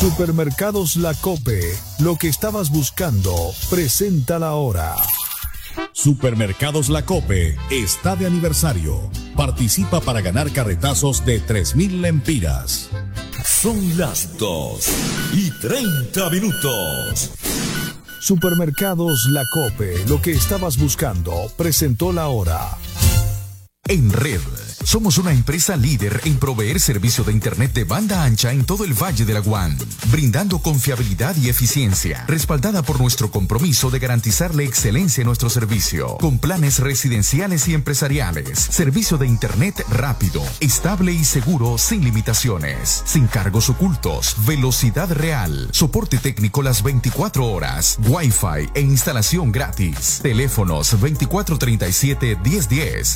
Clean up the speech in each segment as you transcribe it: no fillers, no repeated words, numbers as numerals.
Supermercados La Cope, lo que estabas buscando, presenta la hora. Supermercados La Cope está de aniversario. Participa para ganar carretazos de 3.000 lempiras. Son las 2:30. Supermercados La Cope, lo que estabas buscando, presentó la hora. En Red, somos una empresa líder en proveer servicio de internet de banda ancha en todo el Valle de Laguán, brindando confiabilidad y eficiencia, respaldada por nuestro compromiso de garantizarle excelencia en nuestro servicio, con planes residenciales y empresariales, servicio de internet rápido, estable y seguro, sin limitaciones, sin cargos ocultos, velocidad real, soporte técnico las 24 horas, Wi-Fi e instalación gratis, teléfonos 2437-1010,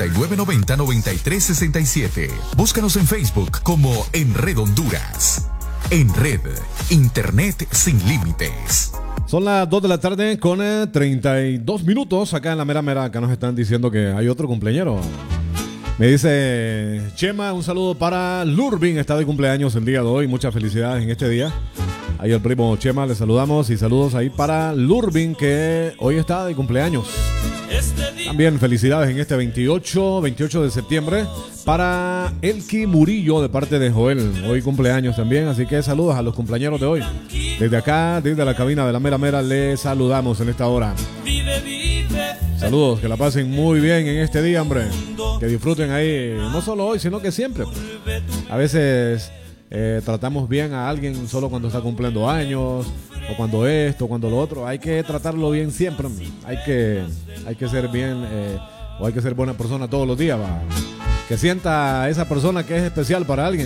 9990-9367. Búscanos en Facebook como En Red Honduras. En Red, Internet sin límites. Son las 2 de la tarde con 32 minutos. Acá en la mera mera, acá nos están diciendo que hay otro cumpleañero. Me dice Chema, un saludo para Lurbin, está de cumpleaños el día de hoy. Muchas felicidades en este día. Ahí el primo Chema, le saludamos y saludos ahí para Lurbin, que hoy está de cumpleaños. También felicidades en este 28 de septiembre para Elki Murillo de parte de Joel. Hoy cumpleaños también, así que saludos a los cumpleañeros de hoy. Desde acá, desde la cabina de la mera mera, les saludamos en esta hora. Saludos, que la pasen muy bien en este día, hombre. Que disfruten ahí, no solo hoy, sino que siempre. A veces tratamos bien a alguien solo cuando está cumpliendo años, o cuando esto, o cuando lo otro. Hay que tratarlo bien siempre. Hay que ser bien, o hay que ser buena persona todos los días, va. Que sienta esa persona que es especial para alguien.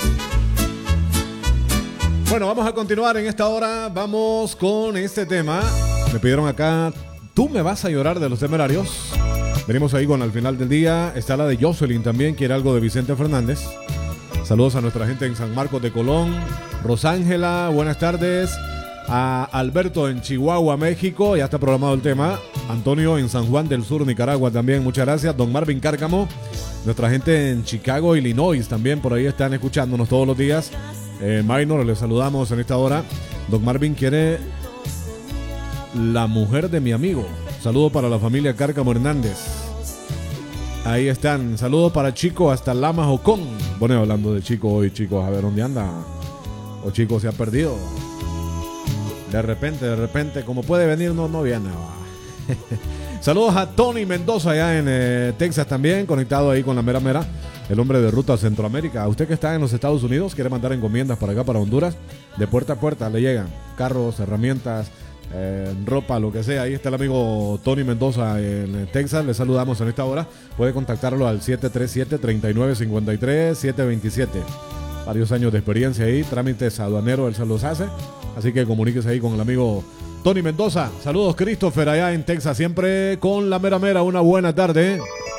Bueno, vamos a continuar en esta hora. Vamos con este tema. Me pidieron acá, Tú me vas a llorar, de Los Temerarios. Venimos ahí con Al final del día. Está la de Jocelyn también, quiere algo de Vicente Fernández. Saludos a nuestra gente en San Marcos de Colón. Rosángela, buenas tardes. A Alberto en Chihuahua, México, ya está programado el tema. Antonio en San Juan del Sur, Nicaragua también, muchas gracias. Don Marvin Cárcamo, nuestra gente en Chicago, Illinois también, por ahí están escuchándonos todos los días. Minor, les saludamos en esta hora. Don Marvin quiere La mujer de mi amigo. Saludo para la familia Cárcamo Hernández. Ahí están, saludos para Chico hasta Lama Jocón. Bueno, hablando de Chico hoy, chicos, a ver dónde anda. O Chico se ha perdido. De repente, como puede venir, no viene. Saludos a Tony Mendoza allá en Texas también, conectado ahí con la mera mera, el hombre de Ruta Centroamérica. A usted que está en los Estados Unidos, quiere mandar encomiendas para acá, para Honduras, de puerta a puerta le llegan carros, herramientas, ropa, lo que sea. Ahí está el amigo Tony Mendoza en Texas, le saludamos en esta hora. Puede contactarlo al 737-3953-727. Varios años de experiencia ahí, trámites aduaneros, él se los hace. Así que comuníquese ahí con el amigo Tony Mendoza. Saludos, Christopher, allá en Texas, siempre con la mera mera. Una buena tarde.